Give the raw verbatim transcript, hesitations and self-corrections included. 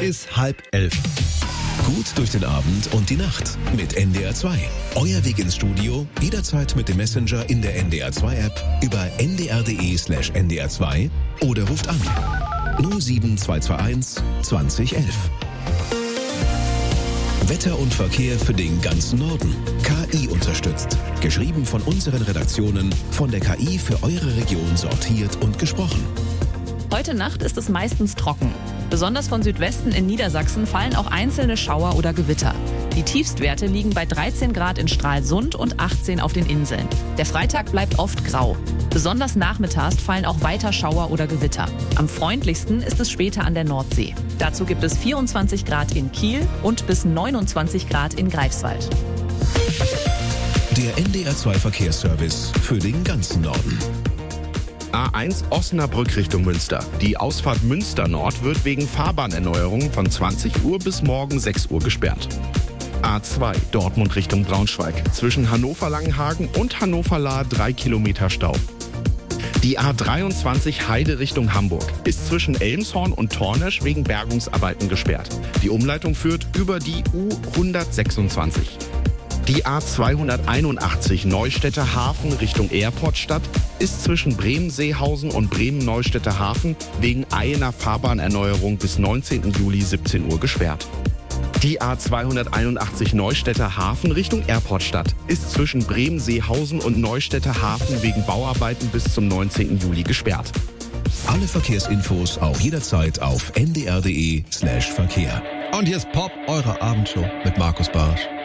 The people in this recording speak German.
ist halb elf. Gut durch den Abend und die Nacht mit N D R zwei. Euer Weg ins Studio, jederzeit mit dem Messenger in der N D R zwei App über n d r punkt d e slash n d r zwei oder ruft an null sieben zwei zwei eins zwanzig elf. Wetter und Verkehr für den ganzen Norden. K I unterstützt. Geschrieben von unseren Redaktionen, von der K I für eure Region sortiert und gesprochen. Heute Nacht ist es meistens trocken. Besonders von Südwesten in Niedersachsen fallen auch einzelne Schauer oder Gewitter. Die Tiefstwerte liegen bei dreizehn Grad in Stralsund und achtzehn auf den Inseln. Der Freitag bleibt oft grau. Besonders nachmittags fallen auch weiter Schauer oder Gewitter. Am freundlichsten ist es später an der Nordsee. Dazu gibt es vierundzwanzig Grad in Kiel und bis neunundzwanzig Grad in Greifswald. Der N D R zwei Verkehrsservice für den ganzen Norden. A eins Osnabrück Richtung Münster. Die Ausfahrt Münster Nord wird wegen Fahrbahnerneuerung von zwanzig Uhr bis morgen sechs Uhr gesperrt. A zwei Dortmund Richtung Braunschweig. Zwischen Hannover-Langenhagen und Hannover-Lahr drei Kilometer Stau. Die A dreiundzwanzig Heide Richtung Hamburg ist zwischen Elmshorn und Tornesch wegen Bergungsarbeiten gesperrt. Die Umleitung führt über die U hundertsechsundzwanzig. Die A zweihunderteinundachtzig Neustädter Hafen Richtung Airportstadt ist zwischen Bremen-Seehausen und Bremen-Neustädter Hafen wegen einer Fahrbahnnerneuerung bis neunzehnten Juli siebzehn Uhr gesperrt. Die A zweihunderteinundachtzig Neustädter Hafen Richtung Airportstadt ist zwischen Bremen-Seehausen und Neustädter Hafen wegen Bauarbeiten bis zum neunzehnten Juli gesperrt. Alle Verkehrsinfos auch jederzeit auf n d r punkt d e slash Verkehr. Und hier ist Pop, eure Abendshow mit Markus Barsch.